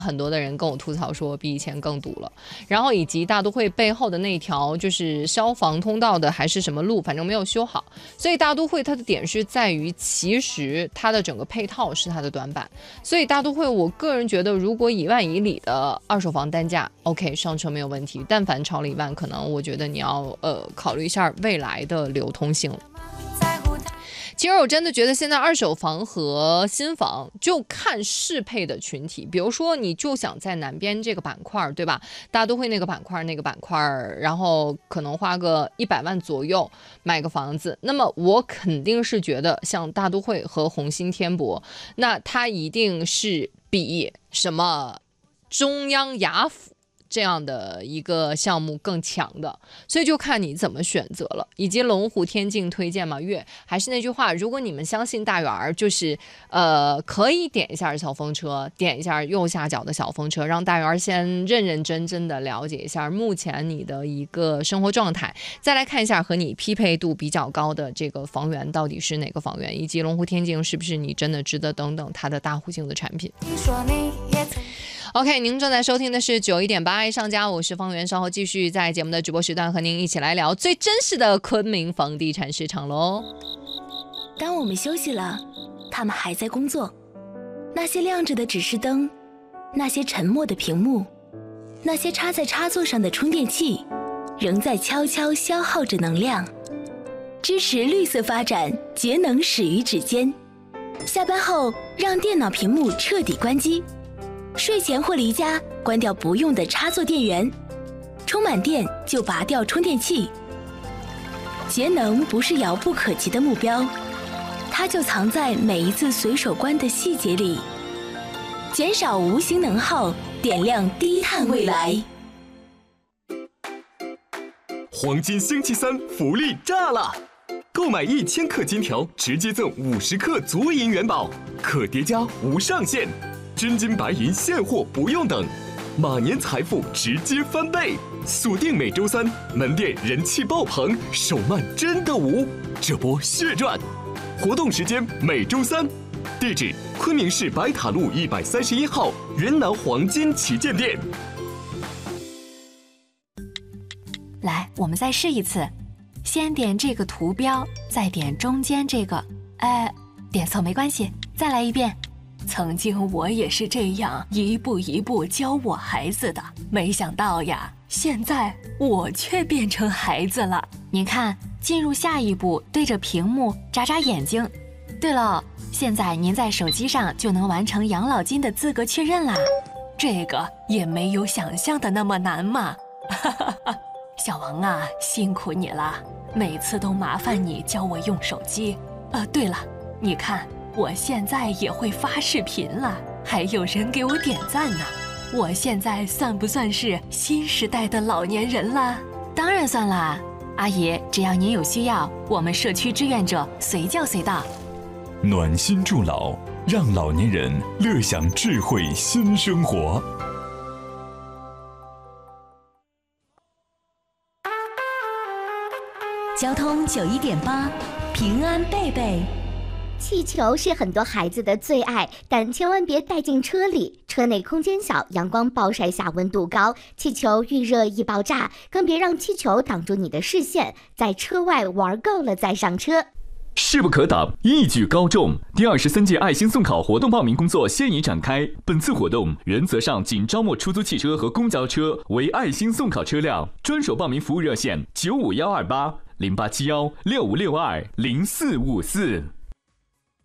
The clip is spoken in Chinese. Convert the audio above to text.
很多的人跟我吐槽说比以前更堵了，然后以及大都会背后的那条就是消防通道的还是什么路，反正没有修好，所以大都会它的点是在于其实它的整个配套是它的短板，所以大都会我个人觉得如果1万以里的二手房单价 OK 上车没有问题，但凡超了1万可能我觉得你要考虑一下未来的流通性。其实我真的觉得现在二手房和新房就看适配的群体，比如说你就想在南边这个板块，对吧？大都会那个板块，然后可能花个100万左右买个房子，那么我肯定是觉得像大都会和红星天博，那它一定是比什么中央雅府这样的一个项目更强的，所以就看你怎么选择了。以及龙湖天境推荐嘛，月还是那句话，如果你们相信大元就是可以点一下小风车，点一下右下角的小风车，让大元先认认真真的了解一下目前你的一个生活状态，再来看一下和你匹配度比较高的这个房源到底是哪个房源，以及龙湖天境是不是你真的值得等等它的大户型的产品。OK， 您正在收听的是91.8爱上家，我是方圆，稍后继续在节目的直播时段和您一起来聊最真实的昆明房地产市场喽。 当我们休息了，他们还在工作。那些亮着的指示灯，那些沉默的屏幕，那些插在插座上的充电器，仍在悄悄消耗着能量。支持绿色发展，节能始于指尖。下班后，让电脑屏幕彻底关机。睡前或离家，关掉不用的插座电源，充满电就拔掉充电器。节能不是遥不可及的目标，它就藏在每一次随手关的细节里。减少无形能耗，点亮低碳未来。 黄金星期三福利炸了！购买1000克金条，直接赠50克足银元宝，可叠加无上限。真金白银现货不用等，马年财富直接翻倍。锁定每周三，门店人气爆棚，手慢真的无，这波血赚！活动时间每周三，地址昆明市白塔路131号云南黄金旗舰店。 来，我们再试一次，先点这个图标，再点中间这个，点错没关系，再来一遍。曾经我也是这样一步一步教我孩子的，没想到呀，现在我却变成孩子了。您看，进入下一步，对着屏幕眨眨眼睛。对了，现在您在手机上就能完成养老金的资格确认啦。这个也没有想象的那么难嘛。小王啊，辛苦你了，每次都麻烦你教我用手机。对了，你看。我现在也会发视频了，还有人给我点赞呢。我现在算不算是新时代的老年人了？当然算啦，阿姨，只要您有需要，我们社区志愿者随叫随到。 暖心助老，让老年人乐享智慧新生活。 交通91.8，平安贝贝。 气球是很多孩子的最爱，但千万别带进车里，车内空间小，阳光暴晒下温度高，气球遇热易爆炸，更别让气球挡住你的视线，在车外玩够了再上车。 势不可挡，一举高中。第23届爱心送考活动报名工作现已展开。本次活动原则上仅招募出租汽车和公交车为爱心送考车辆，专属报名服务热线95128087165620454。